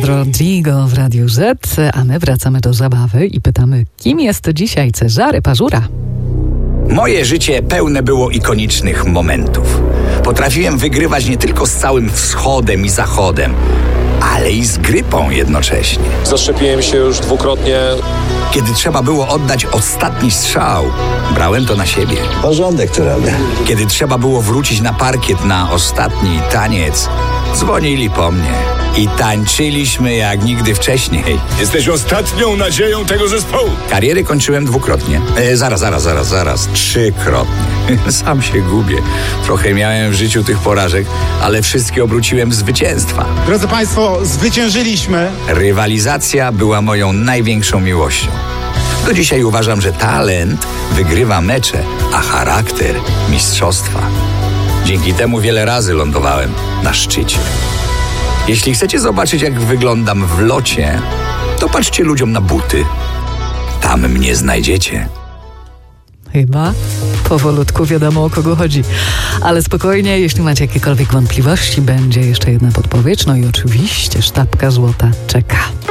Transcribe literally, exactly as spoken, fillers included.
Rodrigo w Radiu Z, a my wracamy do zabawy i pytamy, kim jest dzisiaj Cezary Pażura? Moje życie pełne było ikonicznych momentów. Potrafiłem wygrywać nie tylko z całym wschodem i zachodem, ale i z grypą jednocześnie. Zaszczepiłem się już dwukrotnie. Kiedy trzeba było oddać ostatni strzał, brałem to na siebie. Porządek tu robię. Kiedy trzeba było wrócić na parkiet na ostatni taniec, dzwonili po mnie i tańczyliśmy jak nigdy wcześniej. Jesteś ostatnią nadzieją tego zespołu. Kariery kończyłem dwukrotnie. E, zaraz, zaraz, zaraz, zaraz. Trzykrotnie. Sam się gubię. Trochę miałem w życiu tych porażek, ale wszystkie obróciłem w zwycięstwa. Drodzy Państwo, zwyciężyliśmy. Rywalizacja była moją największą miłością. Do dzisiaj uważam, że talent wygrywa mecze, a charakter mistrzostwa. Dzięki temu wiele razy lądowałem na szczycie. Jeśli chcecie zobaczyć, jak wyglądam w locie, to patrzcie ludziom na buty. Tam mnie znajdziecie. Chyba powolutku wiadomo, o kogo chodzi. Ale spokojnie, jeśli macie jakiekolwiek wątpliwości, będzie jeszcze jedna podpowiedź. No i oczywiście sztabka złota czeka.